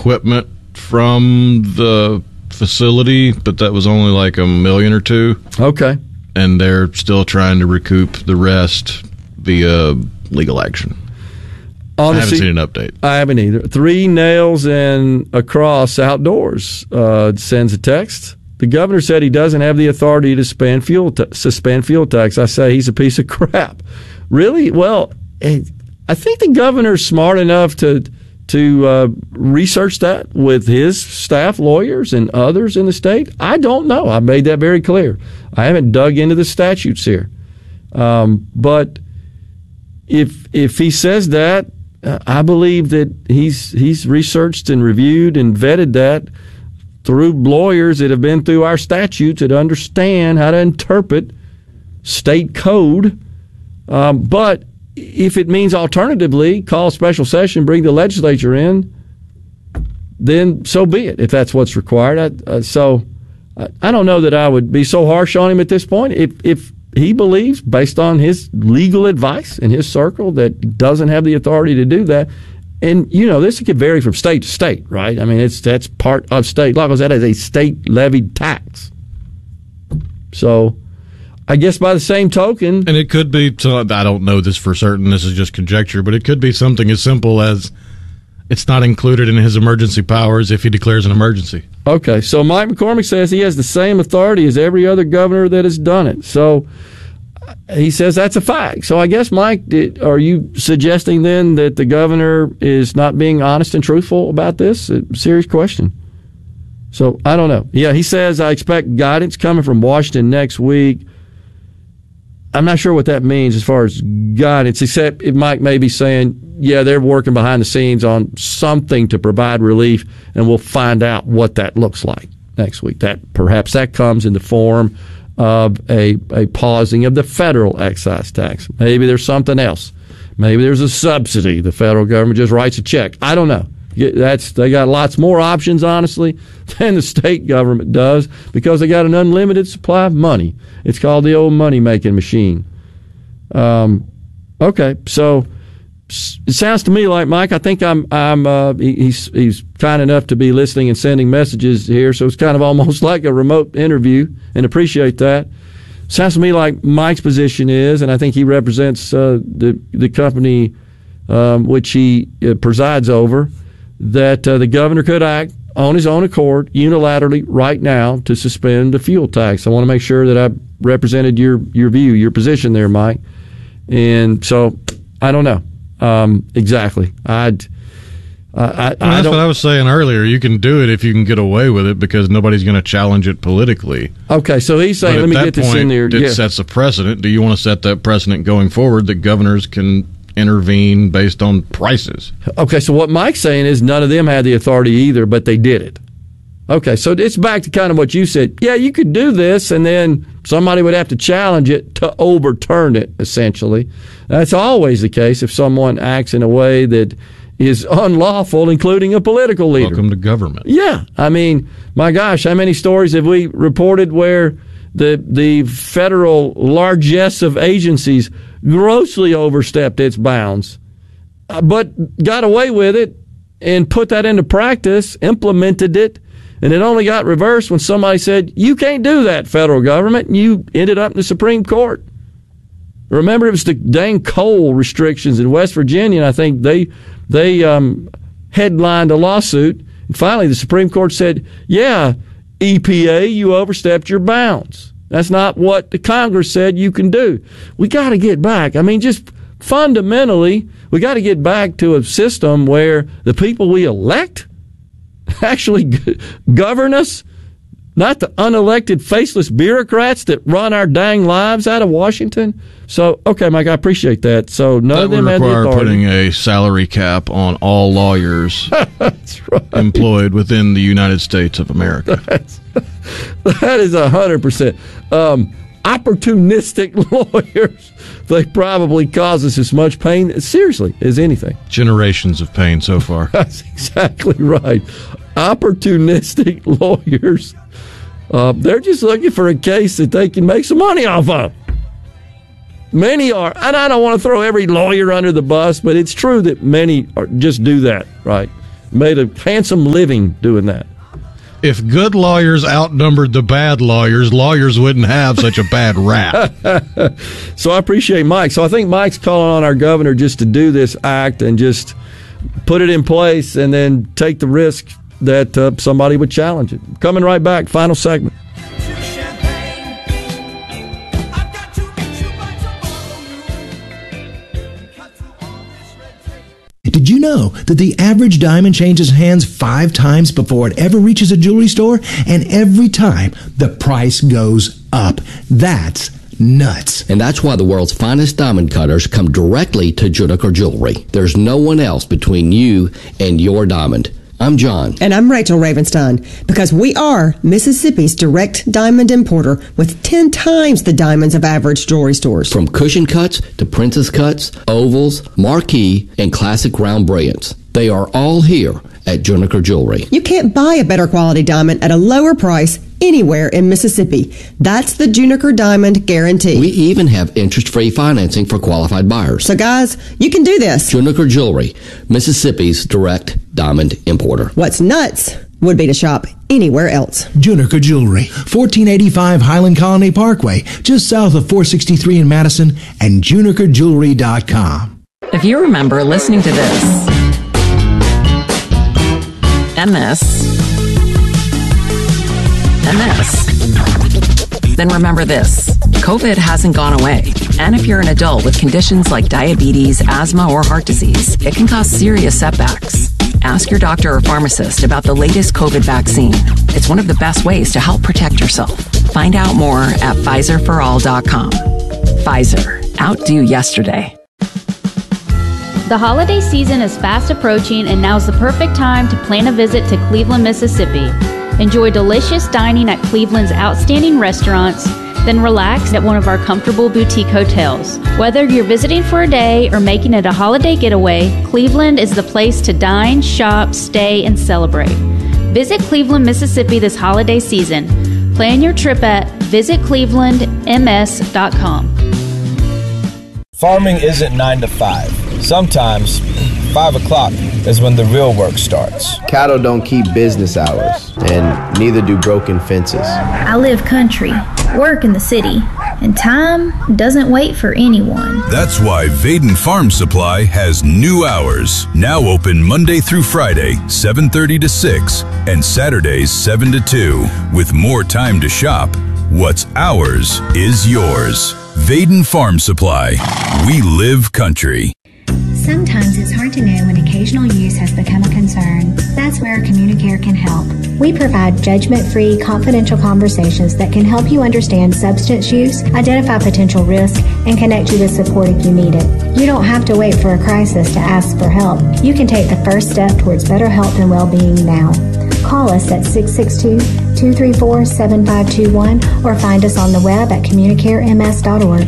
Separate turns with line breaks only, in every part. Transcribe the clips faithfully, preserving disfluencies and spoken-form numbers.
equipment from the facility, but that was only like a million or two.
Okay.
And they're still trying to recoup the rest via legal action.
Honestly,
I haven't seen an update.
I haven't either. Three nails and a cross outdoors uh, sends a text. The governor said he doesn't have the authority to suspend fuel, t- suspend fuel tax. I say he's a piece of crap. Really? Well, I think the governor's smart enough to to uh, research that with his staff, lawyers, and others in the state. I don't know. I made that very clear. I haven't dug into the statutes here. Um, but if if he says that, uh, I believe that he's he's researched and reviewed and vetted that through lawyers that have been through our statutes that understand how to interpret state code. Um, but if it means alternatively, call a special session, bring the legislature in, then so be it, if that's what's required. I, uh, so I, I don't know that I would be so harsh on him at this point. If, if he believes, based on his legal advice in his circle, that he doesn't have the authority to do that, and, you know, this could vary from state to state, right? I mean, it's that's part of state law because that is a state-levied tax. So I guess by the same token...
And it could be, I don't know this for certain, this is just conjecture, but it could be something as simple as it's not included in his emergency powers if he declares an emergency.
Okay, so Mike McCormick says he has the same authority as every other governor that has done it. So he says that's a fact. So I guess, Mike, did, are you suggesting then that the governor is not being honest and truthful about this? A serious question. So I don't know. Yeah, he says, I expect guidance coming from Washington next week. I'm not sure what that means as far as guidance, except if Mike may be saying, yeah, they're working behind the scenes on something to provide relief, and we'll find out what that looks like next week. That perhaps that comes in the form of a, a pausing of the federal excise tax. Maybe there's something else. Maybe there's a subsidy. The federal government just writes a check. I don't know. That's they got lots more options, honestly, than the state government does because they got an unlimited supply of money. It's called the old money-making machine. Um, okay, so it sounds to me like, Mike, I think I'm I'm uh, he's he's kind enough to be listening and sending messages here, so it's kind of almost like a remote interview, and appreciate that. Sounds to me like Mike's position is, and I think he represents uh, the the company um, which he uh, presides over, that uh, the governor could act on his own accord unilaterally right now to suspend the fuel tax. I want to make sure that I represented your your view, your position there, Mike. And so I don't know um, exactly. I'd, I, I,
well, that's
I don't,
what I was saying earlier. You can do it if you can get away with it because nobody's going to challenge it politically.
Okay, so he's saying, let me get this in there.
It
yeah.
sets a precedent. Do you want to set that precedent going forward that governors can intervene based on prices?
Okay, so what Mike's saying is none of them had the authority either, but they did it. Okay, so it's back to kind of what you said. Yeah, you could do this, and then somebody would have to challenge it to overturn it, essentially. That's always the case if someone acts in a way that is unlawful, including a political leader.
Welcome to government.
Yeah, I mean, my gosh, how many stories have we reported where the the federal largesse of agencies grossly overstepped its bounds, uh, but got away with it and put that into practice, implemented it, and it only got reversed when somebody said, you can't do that, federal government, and you ended up in the Supreme Court. Remember, it was the dang coal restrictions in West Virginia, and I think they they um, headlined a lawsuit, and finally the Supreme Court said, yeah, E P A, you overstepped your bounds. That's not what the Congress said you can do. We got to get back. I mean, just fundamentally, we got to get back to a system where the people we elect actually govern us, not the unelected, faceless bureaucrats that run our dang lives out of Washington. So, okay, Mike, I appreciate that. So none
that
of them
would
had the
require
authority.
putting a salary cap on all lawyers
That's right.
employed within the United States of America.
That's, that is a hundred percent. Um, opportunistic lawyers, they probably cause us as much pain, seriously, as anything.
Generations of pain so far.
That's exactly right. Opportunistic lawyers, uh, they're just looking for a case that they can make some money off of. Many are, and I don't want to throw every lawyer under the bus, but it's true that many are, just do that, right? made a handsome living doing that.
If good lawyers outnumbered the bad lawyers, lawyers wouldn't have such a bad rap.
So I appreciate Mike. So I think Mike's calling on our governor just to do this act and just put it in place and then take the risk that uh, somebody would challenge it. Coming right back, final segment.
Did you know that the average diamond changes hands five times before it ever reaches a jewelry store? And every time, the price goes up. That's nuts.
And that's why the world's finest diamond cutters come directly to Juniker Jewelry. There's no one else between you and your diamond. I'm John.
And I'm Rachel Ravenstein, because we are Mississippi's direct diamond importer with ten times the diamonds of average jewelry stores.
From cushion cuts to princess cuts, ovals, marquee, and classic round brilliants. They are all here at Juniker Jewelry.
You can't buy a better quality diamond at a lower price anywhere in Mississippi. That's the Juniker Diamond Guarantee.
We even have interest-free financing for qualified buyers.
So guys, you can do this.
Juniker Jewelry, Mississippi's direct diamond importer.
What's nuts would be to shop anywhere else.
Juniker Jewelry, fourteen eighty-five Highland Colony Parkway, just south of four sixty-three in Madison, and juniker jewelry dot com.
If you remember listening to this and this and this, then remember this. COVID hasn't gone away. And if you're an adult with conditions like diabetes, asthma, or heart disease, it can cause serious setbacks. Ask your doctor or pharmacist about the latest COVID vaccine. It's one of the best ways to help protect yourself. Find out more at Pfizer for all dot com. Pfizer. Outdo yesterday.
The holiday season is fast approaching, and now's the perfect time to plan a visit to Cleveland, Mississippi. Enjoy delicious dining at Cleveland's outstanding restaurants, then relax at one of our comfortable boutique hotels. Whether you're visiting for a day or making it a holiday getaway, Cleveland is the place to dine, shop, stay, and celebrate. Visit Cleveland, Mississippi this holiday season. Plan your trip at visit cleveland m s dot com.
Farming isn't nine to five. Sometimes five o'clock is when the real work starts.
Cattle don't keep business hours, and neither do broken fences.
I live country, work in the city, and time doesn't wait for anyone.
That's why Vaden Farm Supply has new hours. Now open Monday through Friday, seven thirty to six, and Saturdays, seven to two. With more time to shop, what's ours is yours. Vaden Farm Supply. We live country.
Sometimes it's hard to know when occasional use has become a concern. That's where Communicare can help. We provide judgment-free, confidential conversations that can help you understand substance use, identify potential risk, and connect you with support if you need it. You don't have to wait for a crisis to ask for help. You can take the first step towards better health and well-being now. Call us at six six two, two three four, seven five two one or find us on the web at communicare m s dot org.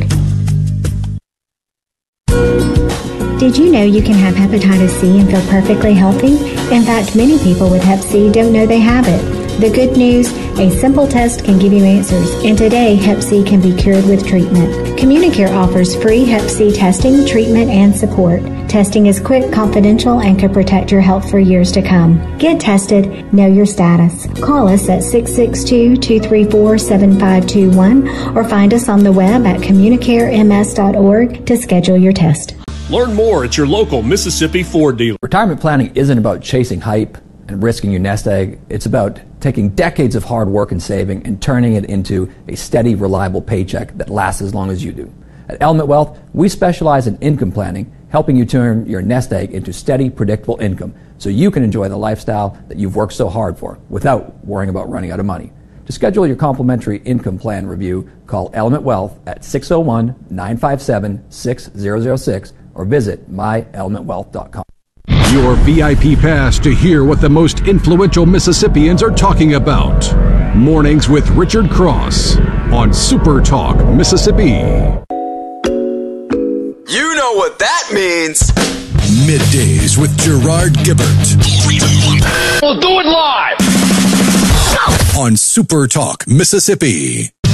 Did you know you can have hepatitis C and feel perfectly healthy? In fact, many people with hep C don't know they have it. The good news, a simple test can give you answers, and today hep C can be cured with treatment. Communicare offers free hep C testing, treatment, and support. Testing is quick, confidential, and can protect your health for years to come. Get tested, know your status. Call us at six six two, two three four, seven five two one or find us on the web at communicare m s dot org to schedule your test.
Learn more at your local Mississippi Ford dealer.
Retirement planning isn't about chasing hype and risking your nest egg. It's about taking decades of hard work and saving and turning it into a steady, reliable paycheck that lasts as long as you do. At Element Wealth, we specialize in income planning, helping you turn your nest egg into steady, predictable income so you can enjoy the lifestyle that you've worked so hard for without worrying about running out of money. To schedule your complimentary income plan review, call Element Wealth at six oh one, nine five seven, six oh oh six or visit my element wealth dot com.
Your V I P pass to hear what the most influential Mississippians are talking about. Mornings with Richard Cross on Super Talk Mississippi.
You know what that means.
Middays with Gerard Gibbert.
We'll do it live
On Super Talk Mississippi.